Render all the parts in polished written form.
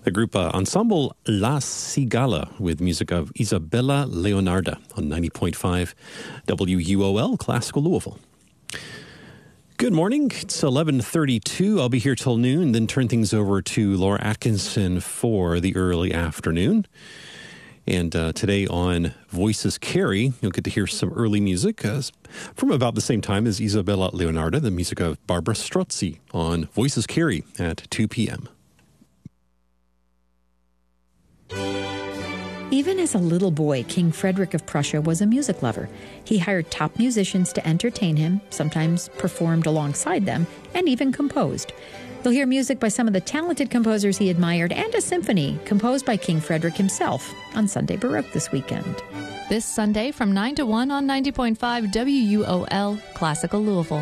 The group Ensemble La Cigala with music of Isabella Leonarda on 90.5 WUOL Classical Louisville. Good morning. It's 11:32. I'll be here till noon, then turn things over to Laura Atkinson for the early afternoon. And today on Voices Carry, you'll get to hear some early music from about the same time as Isabella Leonarda, the music of Barbara Strozzi on Voices Carry at 2 p.m. Even as a little boy, King Frederick of Prussia was a music lover. He hired top musicians to entertain him, sometimes performed alongside them, and even composed. You'll hear music by some of the talented composers he admired and a symphony composed by King Frederick himself on Sunday Baroque this weekend. This Sunday from 9 to 1 on 90.5 WUOL Classical Louisville.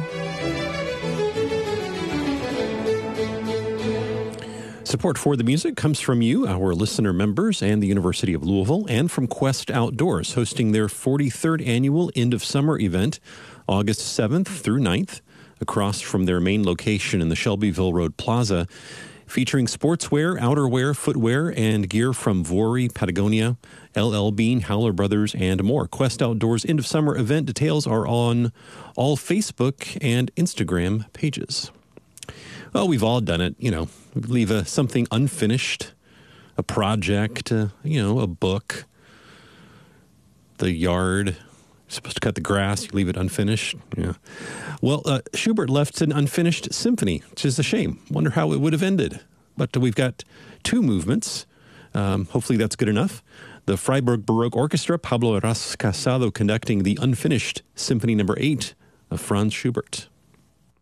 Support for the music comes from you, our listener members, and the University of Louisville, and from Quest Outdoors, hosting their 43rd annual End of Summer event, August 7th through 9th, across from their main location in the Shelbyville Road Plaza, featuring sportswear, outerwear, footwear, and gear from Vuori, Patagonia, LL Bean, Howler Brothers, and more. Quest Outdoors End of Summer event details are on all Facebook and Instagram pages. Well, we've all done it, leave something unfinished, a project, a book, the yard. You're supposed to cut the grass, you leave it unfinished. Yeah. Well, Schubert left an unfinished symphony, which is a shame. Wonder how it would have ended. But we've got two movements. Hopefully that's good enough. The Freiburg Baroque Orchestra, Pablo Arras Casado conducting the unfinished Symphony No. 8 of Franz Schubert.